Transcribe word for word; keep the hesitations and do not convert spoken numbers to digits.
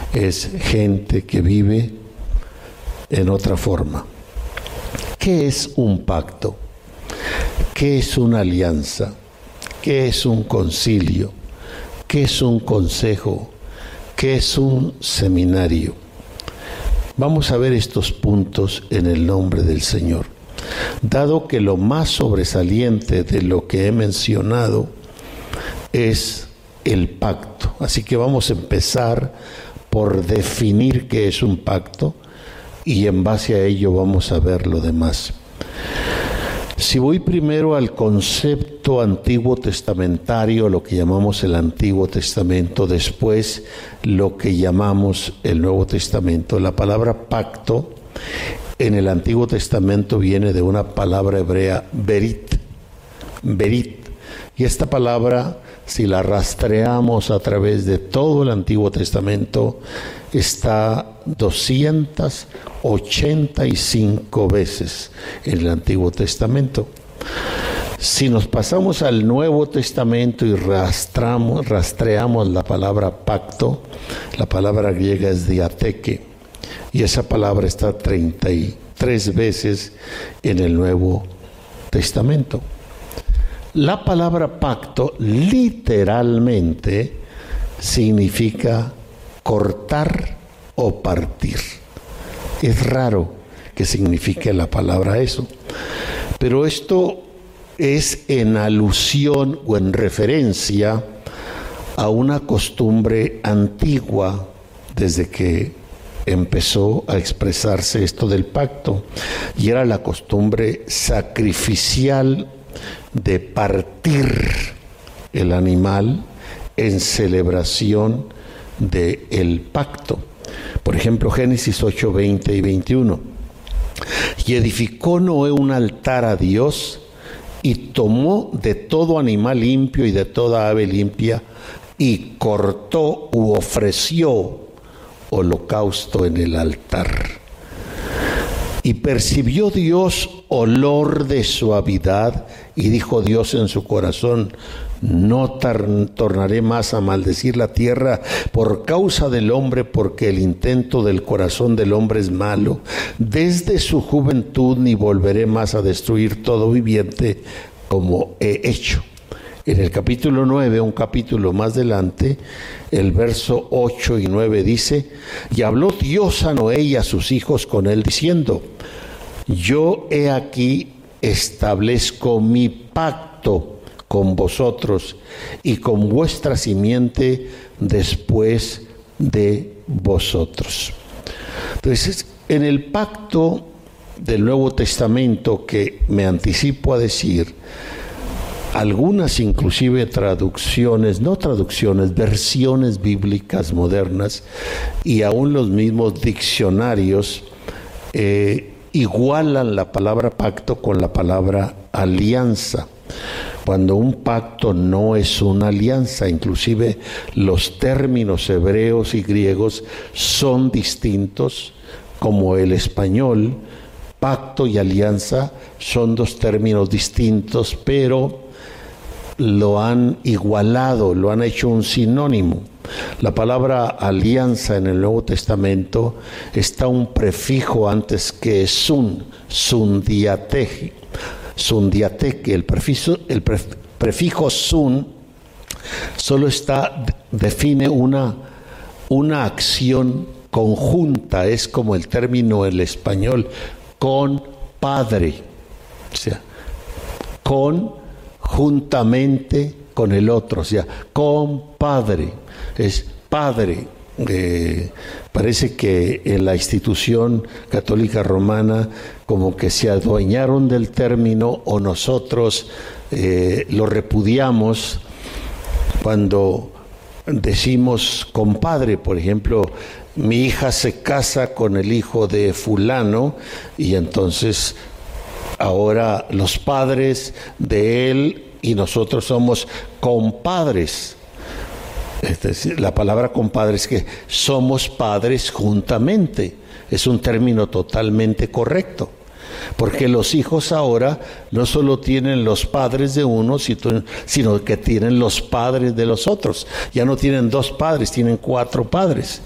es gente que vive en otra forma. ¿Qué es un pacto? ¿Qué es una alianza? ¿Qué es un concilio? ¿Qué es un consejo? ¿Qué es un seminario? Vamos a ver estos puntos en el nombre del Señor. Dado que lo más sobresaliente de lo que he mencionado es el pacto. Así que vamos a empezar por definir qué es un pacto y en base a ello vamos a ver lo demás. Si voy primero al concepto antiguo testamentario, lo que llamamos el Antiguo Testamento, después lo que llamamos el Nuevo Testamento, la palabra pacto en el Antiguo Testamento viene de una palabra hebrea, berit, berit, y esta palabra, si la rastreamos a través de todo el Antiguo Testamento, está doscientas ochenta y cinco veces en el Antiguo Testamento. Si nos pasamos al Nuevo Testamento y rastramos, rastreamos la palabra pacto, la palabra griega es diateque, y esa palabra está treinta y tres veces en el Nuevo Testamento. La palabra pacto literalmente significa cortar o partir. Es raro que signifique la palabra eso, pero esto es en alusión o en referencia a una costumbre antigua desde que empezó a expresarse esto del pacto, y era la costumbre sacrificial de partir el animal en celebración del pacto. Por ejemplo, Génesis ocho, veinte y veintiuno. Y edificó Noé un altar a Dios y tomó de todo animal limpio y de toda ave limpia y cortó u ofreció holocausto en el altar. Y percibió Dios olor de suavidad, y dijo Dios en su corazón: no tar- tornaré más a maldecir la tierra por causa del hombre, porque el intento del corazón del hombre es malo desde su juventud, ni volveré más a destruir todo viviente como he hecho. En el capítulo nueve, un capítulo más adelante, el verso ocho y nueve dice: y habló Dios a Noé y a sus hijos con él, diciendo: yo he aquí establezco mi pacto con vosotros y con vuestra simiente después de vosotros. Entonces, en el pacto del Nuevo Testamento, que me anticipo a decir, algunas inclusive traducciones, no traducciones, versiones bíblicas modernas y aún los mismos diccionarios eh, igualan la palabra pacto con la palabra alianza, cuando un pacto no es una alianza. Inclusive los términos hebreos y griegos son distintos, como el español. Pacto y alianza son dos términos distintos, pero lo han igualado, lo han hecho un sinónimo. La palabra alianza en el Nuevo Testamento está un prefijo antes que sun, sundiateque. Sundiateque, el prefijo, el prefijo sun solo está, define una, una acción conjunta, es como el término en el español, con padre, o sea, con juntamente con el otro, o sea, compadre, es padre. Eh, parece que en la institución católica romana como que se adueñaron del término, o nosotros eh, lo repudiamos cuando decimos compadre. Por ejemplo, mi hija se casa con el hijo de fulano y entonces ahora los padres de él y nosotros somos compadres. Es decir, la palabra compadre es que somos padres juntamente. Es un término totalmente correcto, porque los hijos ahora no solo tienen los padres de uno, sino que tienen los padres de los otros. Ya no tienen dos padres, tienen cuatro padres.